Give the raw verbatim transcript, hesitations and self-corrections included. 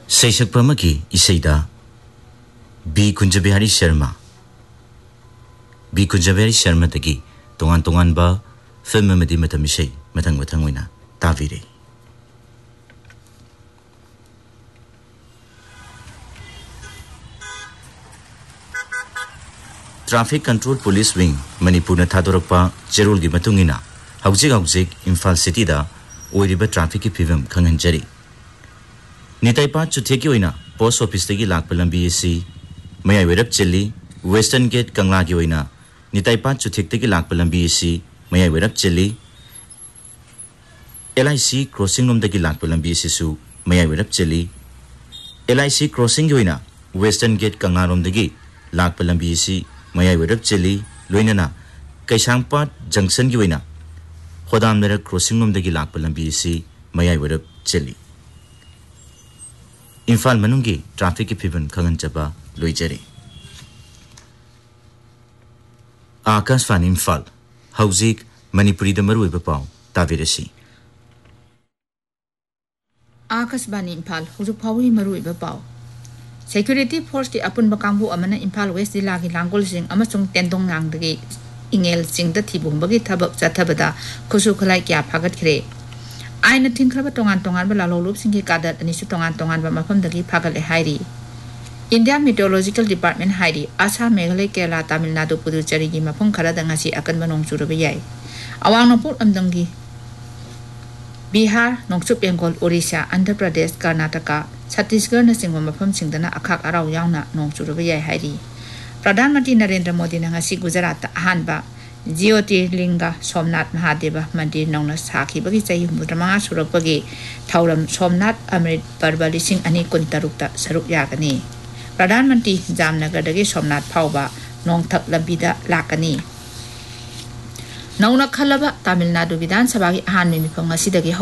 सैसक्पमकी इसेदा B Kunjbihari Sharma B Kunjbihari Sharma तकी तोंगान तोंगान बा film मदी मतम इसे मथंग मथंग ओइना तावीरे traffic control police wing Manipur थादोरपा जेरोल की मतुंगिना हौजिक हौजिक इम्फाल सिटी दा ओइरिबा ट्रैफिक की फिल्म खंगनजरी निताइपा चुथे की ओइना पोस्ट ऑफिस तगी लाकपा लंबी एसी मयाई वेरप चिल्ली वेस्टर्न गेट कंगला की ओइना निताइपा चुथेक तगी लाकपा लंबी एसी मयाई वेरप चिल्ली एलआईसी क्रॉसिंग रोम तगी लाकपा लंबी एसी सु मयाई वेरप चिल्ली एलआईसी क्रॉसिंग की ओइना वेस्टर्न गेट कंगला रोम तगी लाकपा लंबी एसी मयाई वेरप चिल्ली लोइनना कैसांगपाट जंक्शन की ओइना होदामनर क्रॉसिंग रोम तगी लाकपा लंबी एसी मयाई वेरप चिल्ली इम्फाल मनुंगी ट्रैफिक की फिल्म खंगनचबा लोइजरे आकाशवाणी इम्फाल हौजिक मणिपुरी द मरुइबा पाउ ताविरसी आकाशवाणी इम्फाल हुजुक फावी मरुइबा पाउ सिक्योरिटी फोर्स की अपुन बकांगबु अमना इम्फाल वेस्ट जिला की लांगोल सिंह अमसुंग टेंदोंग नांगदगी इंगेल सिंह द थिबुंबगी थबक चथबदा खुसु खलाई क्या फागतखरे आइन थिंख्रब तोंगान तोंगान लालोलुप सिंह की कादत अनिसु तोंगान तोंगान मफमदगी फागले हाइरी India meteorological department हाइरी Assam Meghalaya Kerala Tamil Nadu Puducherry की मफम खरदा ngasi अकन नोंग चुरब याय अवांग नोपुर अमदंगी बिहार नोंगचुप बेंगल ओडिशा आंध्र प्रदेश कर्नाटका छत्तीसगढ़ नसिंग मफम सिंगदना अखाक अराव यावना नोंग चुरब याय हाइरी प्रधानमंत्री नरेंद्र मोदी ngasi गुजरात अहानबा ज्योतिर्लिंगा सोमनाथ महादेव मंदिर नौना साखिबगी चाही हुमद्रमंगा सुरकपगी थौरम सोमनाथ अमृत पर्व लिसिंग अनि कुंतरुक्ता सरुक यागनी प्रधानमंत्री जामनगरदगी सोमनाथ फावबा नोंगथक लंबीदा लाकनी नौना खलबा तमिलनाडु विधानसभा की अहान मिफम ngasi